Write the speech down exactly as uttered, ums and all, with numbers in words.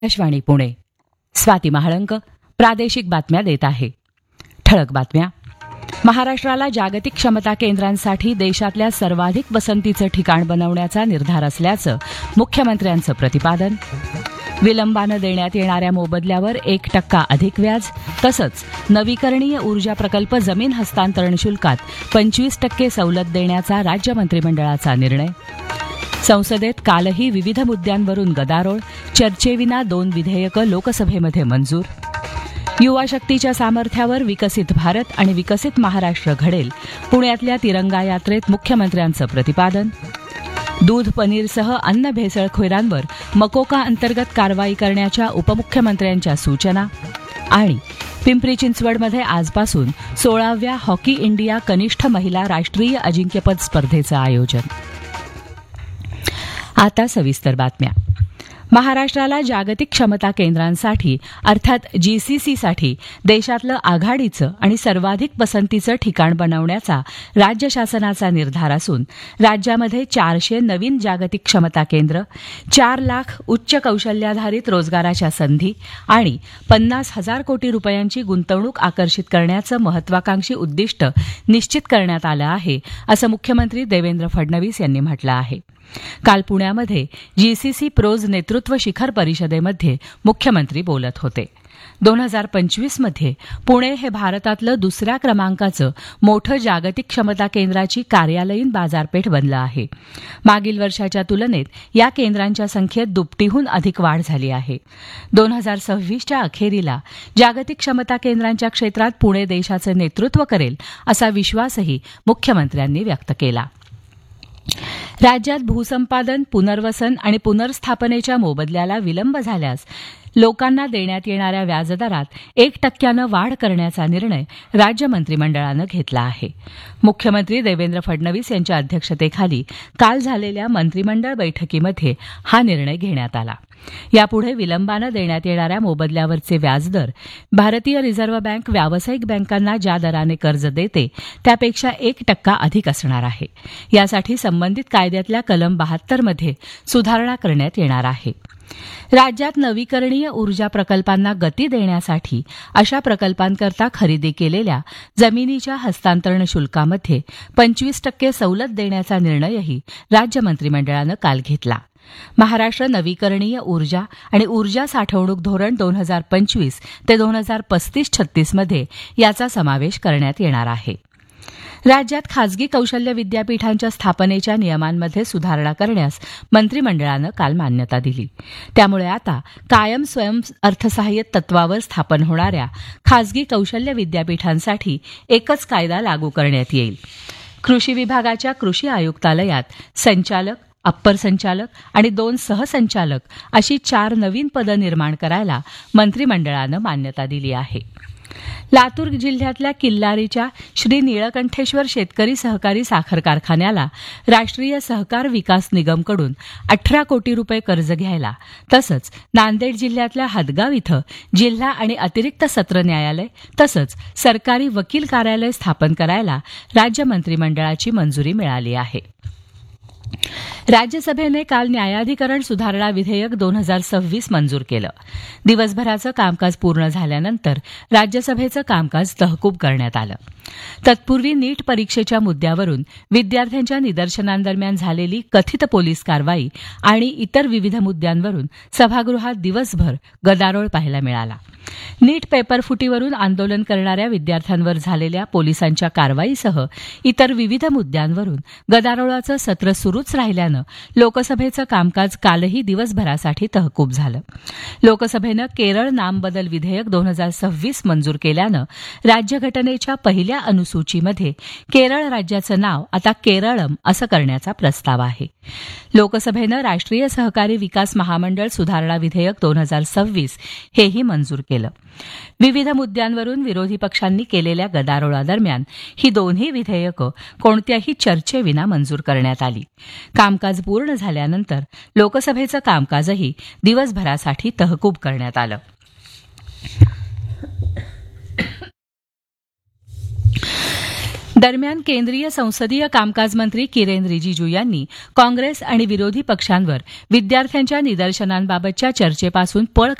आकाशवाणी पुणे. स्वाती महाळंक प्रादेशिक बातम्या देत आहे. ठळक बातम्या. महाराष्ट्राला जागतिक क्षमता केंद्रांसाठी देशातल्या सर्वाधिक पसंतीचं ठिकाण बनवण्याचा निर्धार असल्याचं मुख्यमंत्र्यांचं प्रतिपादन. विलंबानं देण्यात येणाऱ्या मोबदल्यावर एक टक्का अधिक व्याज तसंच नवीकरणीय ऊर्जा प्रकल्प जमीन हस्तांतरण शुल्कात पंचवीस टक्के सवलत देण्याचा राज्य मंत्रिमंडळाचा निर्णय. संसदेत कालही विविध मुद्द्यांवरून गदारोळ. चर्चेविना दोन विधेयकं लोकसभेमध्ये मंजूर. युवा शक्तीच्या सामर्थ्यावर विकसित भारत आणि विकसित महाराष्ट्र घडेल. पुण्यातल्या तिरंगा यात्रेत मुख्यमंत्र्यांचं प्रतिपादन. दूध पनीरसह अन्न भेसळखोरांवर मकोका अंतर्गत कारवाई करण्याच्या उपमुख्यमंत्र्यांच्या सूचना. आणि पिंपरी चिंचवडमध्ये आजपासून सोळाव्या हॉकी इंडिया कनिष्ठ महिला राष्ट्रीय अजिंक्यपद स्पर्धेचं आयोजन. आता सविस्तर बातम्या. महाराष्ट्राला जागतिक क्षमता केंद्रांसाठी अर्थात जीसीसीसाठी देशातलं आघाडीचं आणि सर्वाधिक पसंतीचं ठिकाण बनवण्याचा राज्य शासनाचा निर्धार असून राज्यामध्ये चारशे नवीन जागतिक क्षमता केंद्र, चार लाख उच्च कौशल्याधारित रोजगाराच्या संधी आणि पन्नास हजार कोटी रुपयांची गुंतवणूक आकर्षित करण्याचं महत्वाकांक्षी उद्दिष्ट निश्चित करण्यात आलं आहे असं मुख्यमंत्री देवेंद्र फडणवीस यांनी म्हटलं आहे. काल पुण्यामध्ये जीसीसी प्रोज नेतृत्व शिखर परिषदेमध्ये मुख्यमंत्री बोलत होते. दोन हजार पंचवीस मध्ये पुणे हे भारतातलं दुसऱ्या क्रमांकाचं मोठं जागतिक क्षमता केंद्राची कार्यालयीन बाजारपेठ बनलं आहे. मागील वर्षाच्या तुलनेत या केंद्रांच्या संख्येत दुपटीहून अधिक वाढ झाली आहे. दोन हजार सव्वीसच्या अखेरीला जागतिक क्षमता केंद्रांच्या क्षेत्रात पुणे देशाचं नेतृत्व करेल असा विश्वासही मुख्यमंत्र्यांनी व्यक्त केला. राज्यात भूसंपादन, पुनर्वसन आणि पुनर्स्थापनेच्या मोबदल्याला विलंब झाल्यास लोकांना देण्यात येणाऱ्या व्याजदरात एक टक्क्यानं वाढ करण्याचा निर्णय राज्य मंत्रिमंडळानं घेतला आहे. मुख्यमंत्री देवेंद्र फडणवीस यांच्या अध्यक्षतेखाली काल झालेल्या मंत्रिमंडळ बैठकीमध्ये हा निर्णय घेण्यात आला. यापुढे विलंबानं देण्यात येणाऱ्या मोबदल्यावरचे व्याजदर भारतीय रिझर्व्ह बँक व्यावसायिक बँकांना ज्या दराने कर्ज देते त्यापेक्षा एक टक्का अधिक असणार आहे. यासाठी संबंधित कायद्यातल्या कलम बहात्तर मध्ये सुधारणा करण्यात येणार आहे. राज्यात नवीकरणीय ऊर्जा प्रकल्पांना गती देण्यासाठी अशा प्रकल्पांकरता खरेदी केलेल्या जमिनीच्या हस्तांतरण शुल्कामध्ये पंचवीस टक्के सवलत देण्याचा निर्णयही राज्य मंत्रिमंडळानं काल घेतला. महाराष्ट्र नवीकरणीय ऊर्जा आणि ऊर्जा साठवणूक धोरण दोन हजार पंचवीस ते दोन हजार पस्तीस छत्तीस मध्ये याचा समावेश करण्यात येणार आहे. राज्यात खासगी कौशल्य विद्यापीठांच्या स्थापनेच्या नियमांमध्ये सुधारणा करण्यास मंत्रिमंडळानं काल मान्यता दिली. त्यामुळे आता कायम स्वयं अर्थसहाय्यित तत्वावर स्थापन होणाऱ्या खासगी कौशल्य विद्यापीठांसाठी एकच कायदा लागू करण्यात येईल. कृषी विभागाच्या कृषी आयुक्तालयात संचालक, अप्पर संचालक आणि दोन सहसंचालक अशी चार नवीन पदं निर्माण करायला मंत्रिमंडळानं मान्यता दिली आहे. लातूर जिल्ह्यातल्या किल्लारीच्या श्री निळकंठेश्वर शेतकरी सहकारी साखर कारखान्याला राष्ट्रीय सहकार विकास निगमकडून अठरा कोटी रुपये कर्ज घ्यायला तसंच नांदेड जिल्ह्यातल्या हदगाव इथं जिल्हा आणि अतिरिक्त सत्र न्यायालय तसंच सरकारी वकील कार्यालय स्थापन करायला राज्य मंत्रिमंडळाची मंजुरी मिळाली आहे. राज्यसभेने काल न्यायाधिकरण सुधारणा विधेयक दोन हजार सव्वीस मंजूर केलं. दिवसभराचं कामकाज पूर्ण झाल्यानंतर राज्यसभेचं कामकाज तहकूब करण्यात आलं. तत्पूर्वी नीट परीक्षेच्या मुद्द्यावरून विद्यार्थ्यांच्या निदर्शनांदरम्यान झालेली कथित पोलीस कारवाई आणि इतर विविध मुद्द्यांवरून सभागृहात दिवसभर गदारोळ पाहायला मिळाला. नीट पेपरफुटीवरून आंदोलन करणाऱ्या विद्यार्थ्यांवर झालेल्या पोलिसांच्या कारवाईसह इतर विविध मुद्द्यांवरून गदारोळाचं सत्र सुरूच राहिल्यानं लोकसभेचं कामकाज कालही दिवसभरासाठी तहकूब झालं. लोकसभेनं केरळ नामबदल विधेयक दोन हजार सव्वीस मंजूर केल्यानं राज्यघटनेच्या पहिल्या अनुसूचीमध्ये केरळ राज्याचं नाव आता केरळम असं करण्याचा प्रस्ताव आहे. लोकसभेनं राष्ट्रीय सहकारी विकास महामंडळ सुधारणा विधेयक दोन हजार सव्वीस हेही मंजूर केलं. विविध मुद्द्यांवरून विरोधी पक्षांनी केलेल्या गदारोळादरम्यान ही दोन्ही विधेयकं कोणत्याही चर्चेविना मंजूर करण्यात आली. कामकाज पूर्ण झाल्यानंतर लोकसभेचं कामकाजही दिवसभरासाठी तहकूब करण्यात आलं. दरम्यान केंद्रीय संसदीय कामकाज मंत्री किरेन रिजिजू यांनी काँग्रेस आणि विरोधी पक्षांवर विद्यार्थ्यांच्या निदर्शनांबाबतच्या चर्चेपासून पळ